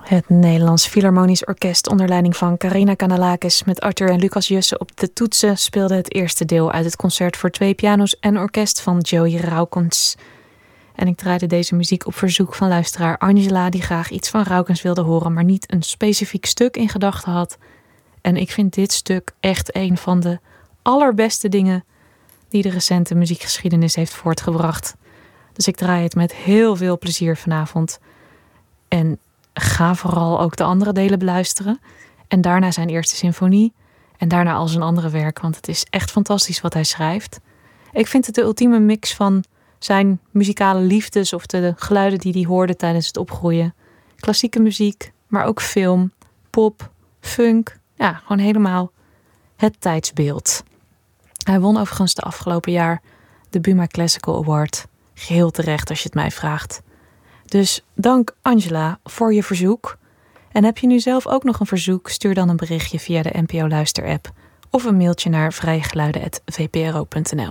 Het Nederlands Philharmonisch Orkest onder leiding van Carina Kanalakis met Arthur en Lucas Jussen op de toetsen speelde het eerste deel uit het concert voor 2 piano's en orkest van Joey Raukens. En ik draaide deze muziek op verzoek van luisteraar Angela, die graag iets van Raukens wilde horen, maar niet een specifiek stuk in gedachten had. En ik vind dit stuk echt een van de allerbeste dingen die de recente muziekgeschiedenis heeft voortgebracht. Dus ik draai het met heel veel plezier vanavond. En ga vooral ook de andere delen beluisteren. En daarna zijn eerste symfonie. En daarna al zijn andere werk, want het is echt fantastisch wat hij schrijft. Ik vind het de ultieme mix van zijn muzikale liefdes of de geluiden die hij hoorde tijdens het opgroeien. Klassieke muziek, maar ook film, pop, funk. Ja, gewoon helemaal het tijdsbeeld. Hij won overigens de afgelopen jaar de Buma Classical Award. Geheel terecht als je het mij vraagt. Dus dank Angela voor je verzoek. En heb je nu zelf ook nog een verzoek? Stuur dan een berichtje via de NPO Luister app of een mailtje naar vrijegeluiden@vpro.nl.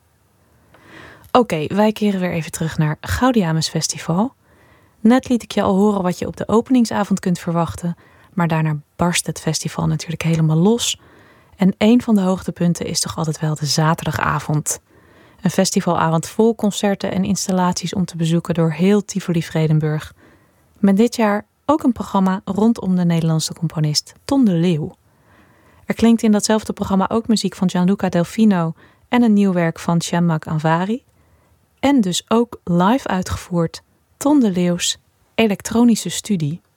Oké, wij keren weer even terug naar Gaudiamus Festival. Net liet ik je al horen wat je op de openingsavond kunt verwachten, maar daarna barst het festival natuurlijk helemaal los. En een van de hoogtepunten is toch altijd wel de zaterdagavond. Een festivalavond vol concerten en installaties om te bezoeken door heel Tivoli-Vredenburg. Met dit jaar ook een programma rondom de Nederlandse componist Ton de Leeuw. Er klinkt in datzelfde programma ook muziek van Gianluca Delfino en een nieuw werk van Siamak Anvari. En dus ook live uitgevoerd Ton de Leeuws elektronische studie.